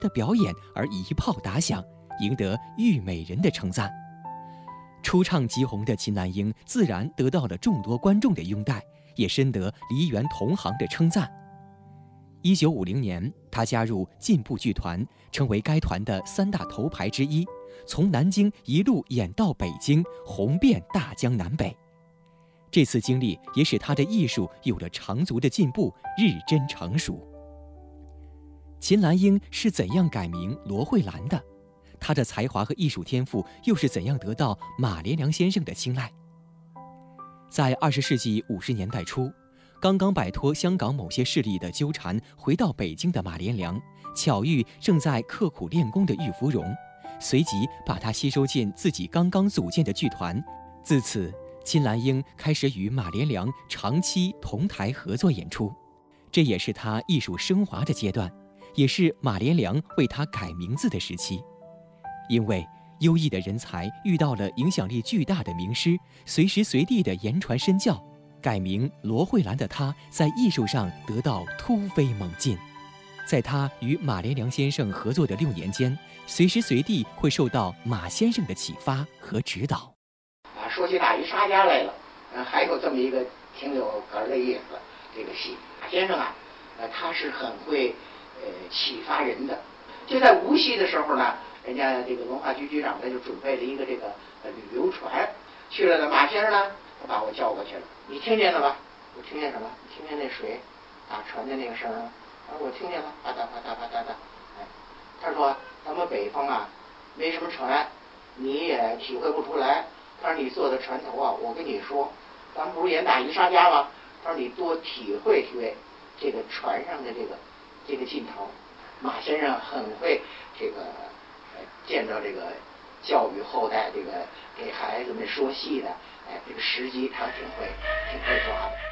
的表演而一炮打响，赢得虞美人的称赞。初唱即红的秦南英自然得到了众多观众的拥戴，也深得梨园同行的称赞。1950年，他加入进步剧团，成为该团的3大头牌之一，从南京一路演到北京，红遍大江南北。这次经历也使他的艺术有了长足的进步，日臻成熟。秦兰英是怎样改名罗慧兰的？她的才华和艺术天赋又是怎样得到马连良先生的青睐？在20世纪50年代初，刚刚摆脱香港某些势力的纠缠，回到北京的马连良巧遇正在刻苦练功的郁芙蓉，随即把她吸收进自己刚刚组建的剧团。自此，秦兰英开始与马连良长期同台合作演出，这也是她艺术升华的阶段，也是马连良为她改名字的时期。因为优异的人才遇到了影响力巨大的名师，随时随地的言传身教，改名罗慧兰的她在艺术上得到突飞猛进。在她与马连良先生合作的6年间，随时随地会受到马先生的启发和指导。 说起大鱼沙家来了，还有这么一个挺有哏的意思，这个戏马先生啊，他是很会启发人的。就在无锡的时候呢，人家这个文化局局长呢就准备了一个这个旅游船，去了的马先生呢，他把我叫过去了。你听见了吧？我听见什么？听见那水打船的那个声儿吗？我听见了，啪嗒啪嗒啪嗒的。哎，他说咱们北方啊，没什么船，你也体会不出来。他说你坐在船头啊，我跟你说，咱们不是演大鱼沙家吗？他说你多体会体会这个船上的这个劲头。马先生很会这个见到这个教育后代，这个给孩子们说戏的，这个时机他挺会抓的。